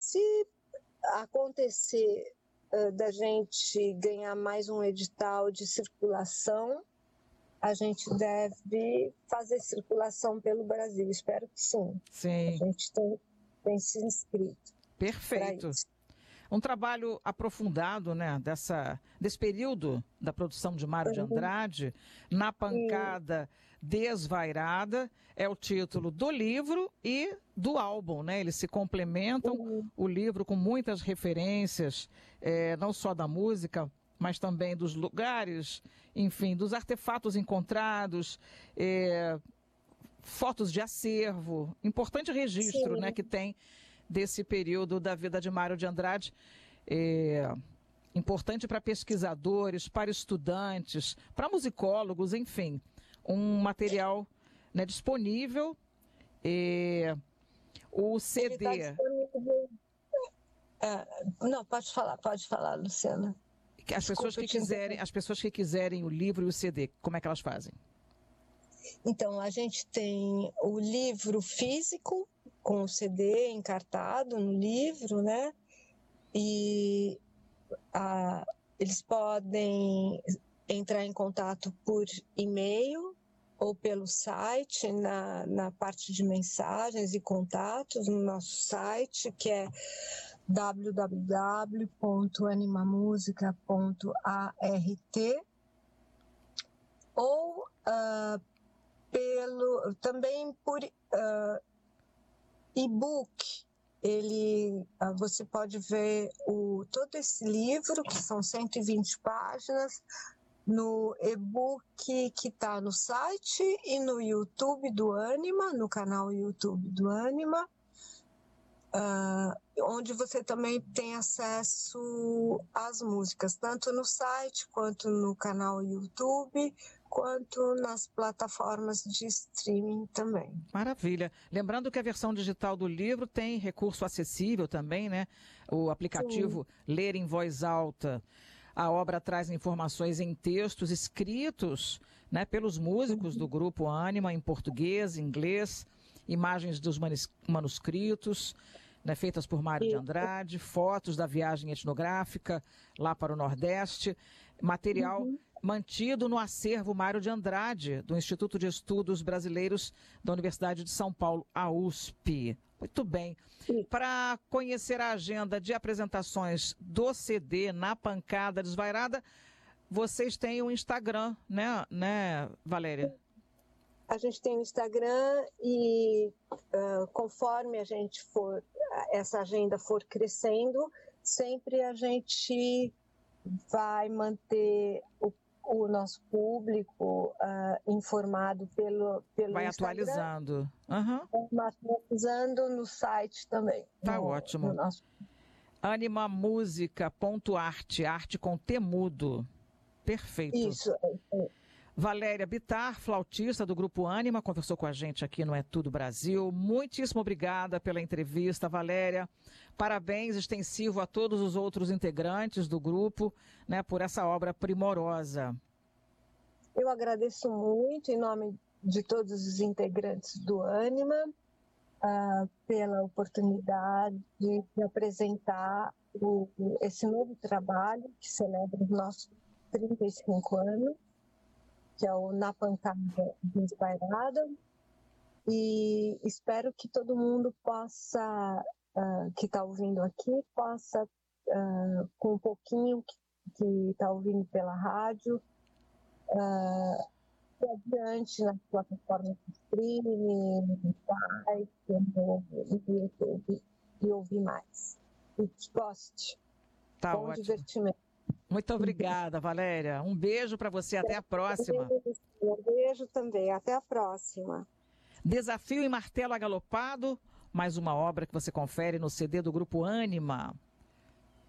se acontecer da gente ganhar mais um edital de circulação, a gente deve fazer circulação pelo Brasil. Espero que sim. Sim. A gente tem se inscrito. Perfeito. Um trabalho aprofundado, né, desse período da produção de Mário de Andrade, Na Pancada Desvairada, é o título do livro e do álbum, né? Eles se complementam, o livro com muitas referências, não só da música, mas também dos lugares, enfim, dos artefatos encontrados, fotos de acervo, importante registro, né, que tem desse período da vida de Mário de Andrade, importante para pesquisadores, para estudantes, para musicólogos, enfim, um material, né, disponível. O CD... Ele tá disponível. Não, pode falar, Luciana. As pessoas que quiserem o livro e o CD, como é que elas fazem? Então, a gente tem o livro físico, com o CD encartado no livro, né? E eles podem entrar em contato por e-mail ou pelo site, na parte de mensagens e contatos, no nosso site, que é www.animamusica.art, ou também por e-book. Você pode ver todo esse livro, que são 120 páginas, no e-book que está no site e no YouTube do Anima, no canal YouTube do Anima, onde você também tem acesso às músicas, tanto no site, quanto no canal YouTube, quanto nas plataformas de streaming também. Maravilha. Lembrando que a versão digital do livro tem recurso acessível também, né? O aplicativo Ler em Voz Alta. A obra traz informações em textos escritos, né, pelos músicos do grupo Anima, em português, inglês, imagens dos manuscritos, né, feitas por Mário de Andrade, fotos da viagem etnográfica lá para o Nordeste, material mantido no acervo Mário de Andrade, do Instituto de Estudos Brasileiros da Universidade de São Paulo, a USP. Muito bem. Para conhecer a agenda de apresentações do CD Na Pancada Desvairada, vocês têm o Instagram, né, Valéria? A gente tem o Instagram e conforme essa agenda for crescendo, sempre a gente vai manter o nosso público informado pelo vai Instagram. Atualizando. Atualizando no site também. Tá ótimo. Animamusica.art, arte com T mudo. Perfeito. Isso. Valéria Bittar, flautista do Grupo Anima, conversou com a gente aqui no É Tudo Brasil. Muitíssimo obrigada pela entrevista, Valéria. Parabéns extensivo a todos os outros integrantes do grupo, né, por essa obra primorosa. Eu agradeço muito, em nome de todos os integrantes do Anima, pela oportunidade de apresentar esse novo trabalho que celebra os nossos 35 anos. Que é o Na Pancada Desvairada, e espero que todo mundo possa, que está ouvindo aqui, possa, com um pouquinho que está ouvindo pela rádio, ir adiante nas plataformas de streaming, no site, no YouTube, e ouvir mais. E que goste. Tá Bom ótimo. Divertimento. Muito obrigada, Valéria. Um beijo para você, até a próxima. Um beijo também, até a próxima. Desafio em Martelo Agalopado, mais uma obra que você confere no CD do Grupo Anima.